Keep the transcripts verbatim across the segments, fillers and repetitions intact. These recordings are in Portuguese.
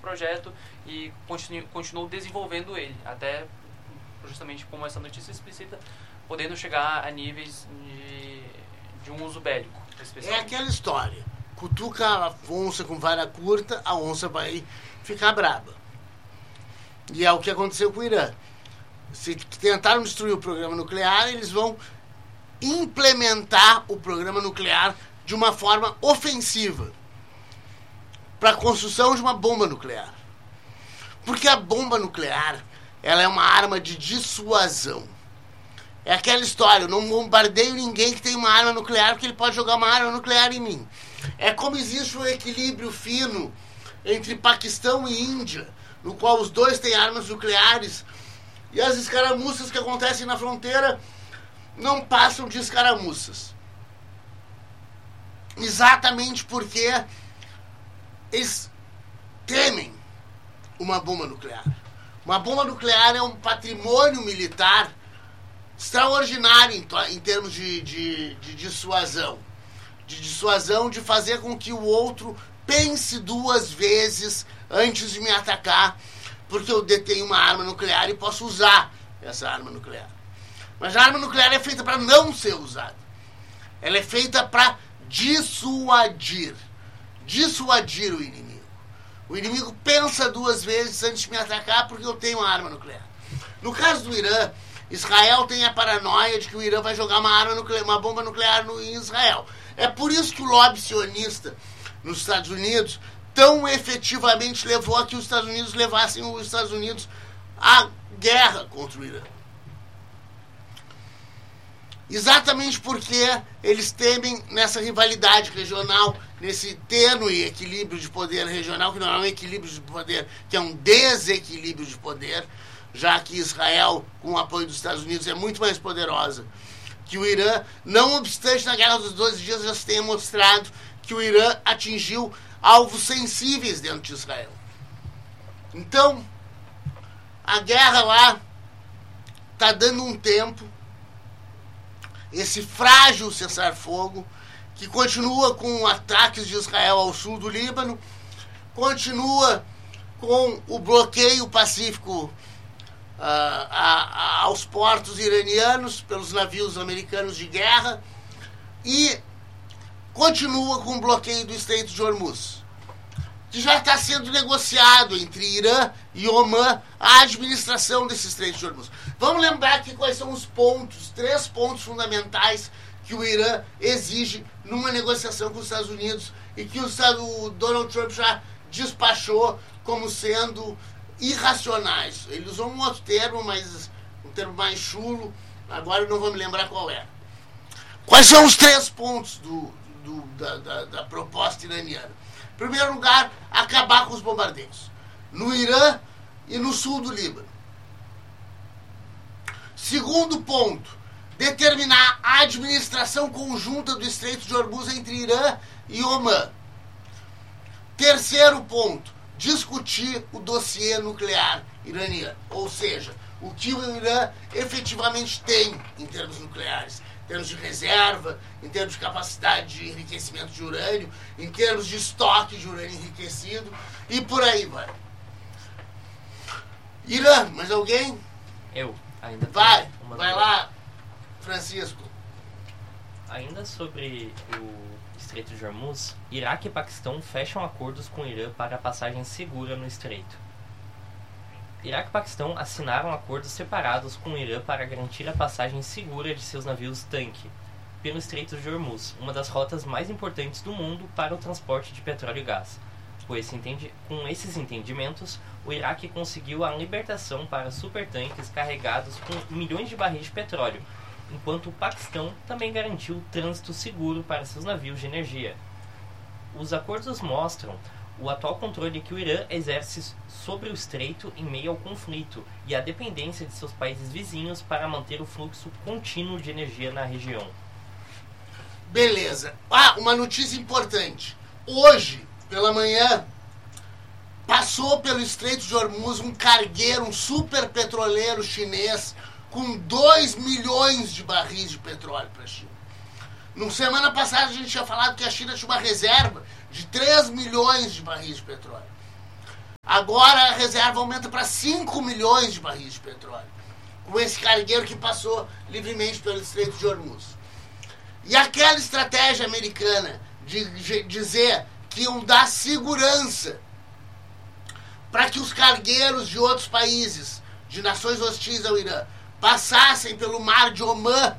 projeto e continu, continuou desenvolvendo ele, até justamente como essa notícia explicita, podendo chegar a níveis de, de um uso bélico. É aquela história, cutuca a onça com vara curta, a onça vai ficar braba. E é o que aconteceu com o Irã. Se tentaram destruir o programa nuclear, eles vão implementar o programa nuclear de uma forma ofensiva para a construção de uma bomba nuclear. Porque a bomba nuclear, ela é uma arma de dissuasão. É aquela história, eu não bombardeio ninguém que tem uma arma nuclear porque ele pode jogar uma arma nuclear em mim. É como existe um equilíbrio fino entre Paquistão e Índia, no qual os dois têm armas nucleares, e as escaramuças que acontecem na fronteira não passam de escaramuças. Exatamente porque eles temem uma bomba nuclear. Uma bomba nuclear é um patrimônio militar extraordinário em, to- em termos de, de, de dissuasão. De dissuasão de fazer com que o outro pense duas vezes antes de me atacar, porque eu detenho uma arma nuclear e posso usar essa arma nuclear. Mas a arma nuclear é feita para não ser usada. Ela é feita para dissuadir. Dissuadir o inimigo. O inimigo pensa duas vezes antes de me atacar porque eu tenho uma arma nuclear. No caso do Irã, Israel tem a paranoia de que o Irã vai jogar uma arma nuclear, uma bomba nuclear no, em Israel. É por isso que o lobby sionista nos Estados Unidos tão efetivamente levou a que os Estados Unidos levassem os Estados Unidos à guerra contra o Irã. Exatamente porque eles temem nessa rivalidade regional, nesse tênue equilíbrio de poder regional, que não é um equilíbrio de poder, que é um desequilíbrio de poder, já que Israel, com o apoio dos Estados Unidos, é muito mais poderosa que o Irã. Não obstante, na Guerra dos doze Dias já se tenha mostrado que o Irã atingiu alvos sensíveis dentro de Israel. Então, a guerra lá está dando um tempo, esse frágil cessar-fogo, que continua com ataques de Israel ao sul do Líbano, continua com o bloqueio pacífico uh, a, a, aos portos iranianos pelos navios americanos de guerra e continua com o bloqueio do Estreito de Hormuz, que já está sendo negociado entre Irã e Omã a administração desse Estreito de Hormuz. Vamos lembrar aqui quais são os pontos, três pontos fundamentais que o Irã exige numa negociação com os Estados Unidos e que o, o Donald Trump já despachou como sendo irracionais. Ele usou um outro termo, mas um termo mais chulo, agora eu não vou me lembrar qual é. Quais são os três pontos do, do, da, da, da proposta iraniana? Em primeiro lugar, acabar com os bombardeios no Irã e no sul do Líbano. Segundo ponto, determinar a administração conjunta do Estreito de Hormuz entre Irã e Omã. Terceiro ponto, discutir o dossiê nuclear iraniano, ou seja, o que o Irã efetivamente tem em termos nucleares, em termos de reserva, em termos de capacidade de enriquecimento de urânio, em termos de estoque de urânio enriquecido, e por aí vai. Irã, mais alguém? Eu, ainda Vai, uma vai dúvida. lá, Francisco. Ainda sobre o Estreito de Hormuz, Iraque e Paquistão fecham acordos com o Irã para a passagem segura no estreito. Iraque e Paquistão assinaram acordos separados com o Irã para garantir a passagem segura de seus navios tanque pelo Estreito de Hormuz, uma das rotas mais importantes do mundo para o transporte de petróleo e gás. Com, esse entendi- com esses entendimentos, o Iraque conseguiu a libertação para supertanques carregados com milhões de barris de petróleo, enquanto o Paquistão também garantiu o trânsito seguro para seus navios de energia. Os acordos mostram o atual controle que o Irã exerce sobre o estreito em meio ao conflito e a dependência de seus países vizinhos para manter o fluxo contínuo de energia na região. Beleza. Ah, uma notícia importante. Hoje, pela manhã, passou pelo Estreito de Hormuz um cargueiro, um super petroleiro chinês com dois milhões de barris de petróleo para a China. Na semana passada a gente tinha falado que a China tinha uma reserva de três milhões de barris de petróleo. Agora a reserva aumenta para cinco milhões de barris de petróleo, com esse cargueiro que passou livremente pelo Estreito de Hormuz. E aquela estratégia americana de, de dizer que iam dar segurança para que os cargueiros de outros países, de nações hostis ao Irã, passassem pelo mar de Omã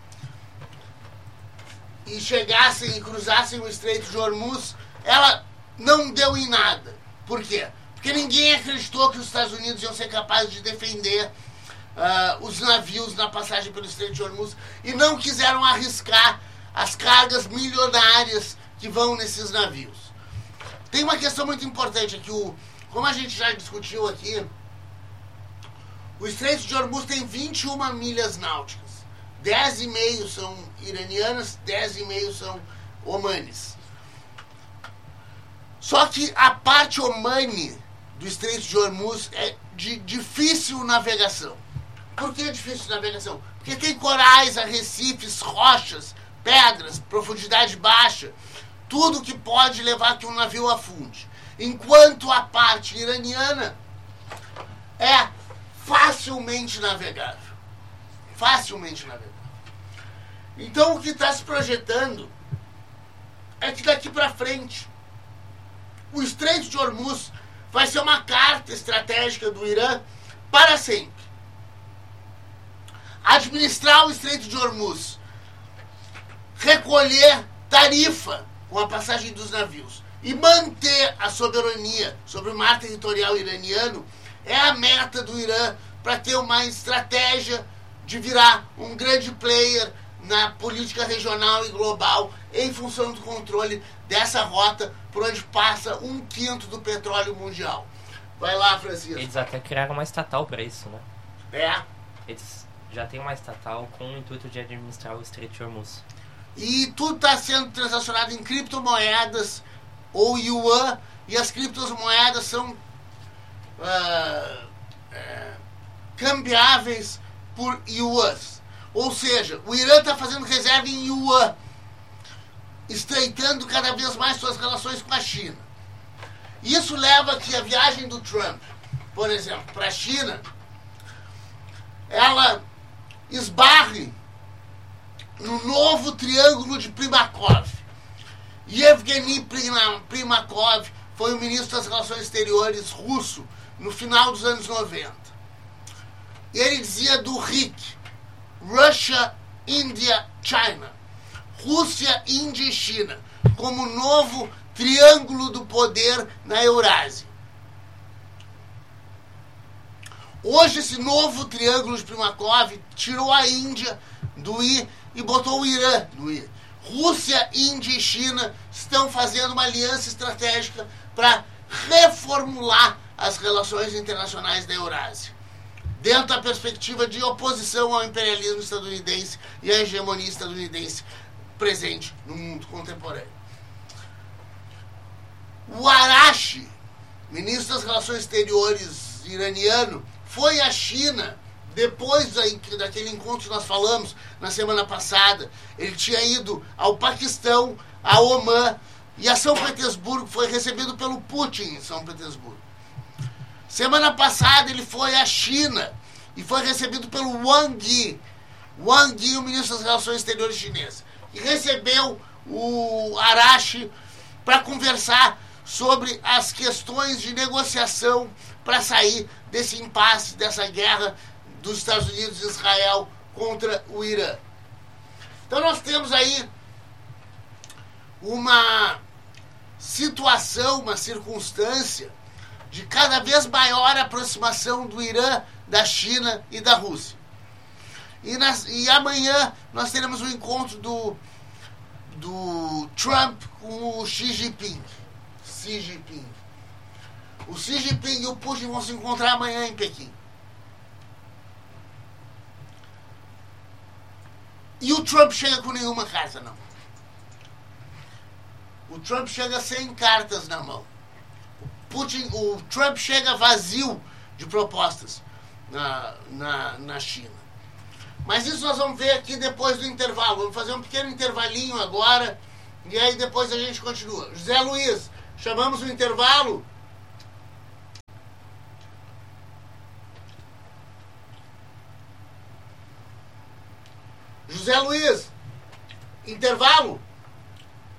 e chegassem e cruzassem o Estreito de Hormuz, ela não deu em nada. Por quê? Porque ninguém acreditou que os Estados Unidos iam ser capazes de defender uh, os navios na passagem pelo Estreito de Hormuz e não quiseram arriscar as cargas milionárias que vão nesses navios. Tem uma questão muito importante aqui, o, como a gente já discutiu aqui, o Estreito de Hormuz tem vinte e uma milhas náuticas. dez e meio são iranianas, dez e meio são omanes. Só que a parte omani do Estreito de Hormuz é de difícil navegação. Por que difícil navegação? Porque tem corais, arrecifes, rochas, pedras, profundidade baixa, tudo que pode levar que um navio afunde. Enquanto a parte iraniana é facilmente navegável. Facilmente navegável. Então o que está se projetando é que daqui para frente o Estreito de Hormuz vai ser uma carta estratégica do Irã para sempre. Administrar o Estreito de Hormuz, recolher tarifa com a passagem dos navios e manter a soberania sobre o mar territorial iraniano é a meta do Irã para ter uma estratégia de virar um grande player na política regional e global em função do controle dessa rota por onde passa um quinto do petróleo mundial. Vai lá, Francisco. Eles até criaram uma estatal para isso, né? É. Eles já têm uma estatal com o intuito de administrar o Estreito de Hormuz. E tudo está sendo transacionado em criptomoedas ou yuan, e as criptomoedas são uh, uh, cambiáveis por yuans. Ou seja, o Irã está fazendo reserva em yuan, estreitando cada vez mais suas relações com a China. Isso leva a que a viagem do Trump, por exemplo, para a China, ela esbarre no novo triângulo de Primakov. Yevgeny Primakov foi o ministro das Relações Exteriores russo no final dos anos noventa. E ele dizia do R I C, Russia, India, China. Rússia, Índia e China, como novo triângulo do poder na Eurásia. Hoje esse novo triângulo de Primakov tirou a Índia do I e botou o Irã no I. Rússia, Índia e China estão fazendo uma aliança estratégica para reformular as relações internacionais da Eurásia, dentro da perspectiva de oposição ao imperialismo estadunidense e à hegemonia estadunidense presente no mundo contemporâneo. O Arashi, ministro das Relações Exteriores iraniano, foi à China depois daquele encontro que nós falamos na semana passada. Ele tinha ido ao Paquistão, a Omã e a São Petersburgo, foi recebido pelo Putin em São Petersburgo. Semana passada ele foi à China e foi recebido pelo Wang Yi, Wang Yi, o ministro das Relações Exteriores chinês, e recebeu o Arashi para conversar sobre as questões de negociação para sair desse impasse, dessa guerra dos Estados Unidos e Israel contra o Irã. Então nós temos aí uma situação, uma circunstância de cada vez maior aproximação do Irã, da China e da Rússia. E, nas, e amanhã nós teremos o um encontro do, do Trump com o Xi Jinping. Xi Jinping. O Xi Jinping e o Putin vão se encontrar amanhã em Pequim. E o Trump chega com nenhuma carta na mão. O Trump chega sem cartas na mão. O, Putin, o Trump chega vazio de propostas na, na, na China. Mas isso nós vamos ver aqui depois do intervalo. Vamos fazer um pequeno intervalinho agora e aí depois a gente continua. José Luiz, chamamos o intervalo? José Luiz, intervalo.